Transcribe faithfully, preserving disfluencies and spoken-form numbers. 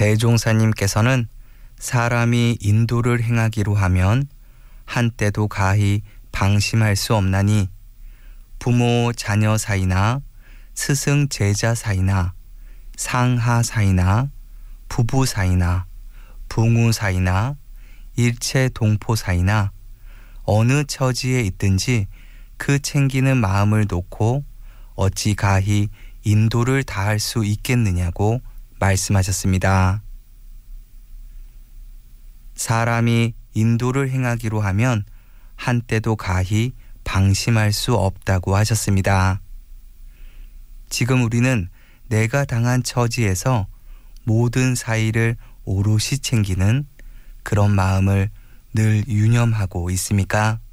대종사님께서는 사람이 인도를 행하기로 하면 한때도 가히 방심할 수 없나니 부모 자녀 사이나 스승 제자 사이나 상하 사이나 부부 사이나 부모 사이나 일체 동포 사이나 어느 처지에 있든지 그 챙기는 마음을 놓고 어찌 가히 인도를 다할 수 있겠느냐고 말씀하셨습니다. 사람이 인도를 행하기로 하면 한때도 가히 방심할 수 없다고 하셨습니다. 지금 우리는 내가 당한 처지에서 모든 사이를 오롯이 챙기는 그런 마음을 늘 유념하고 있습니까?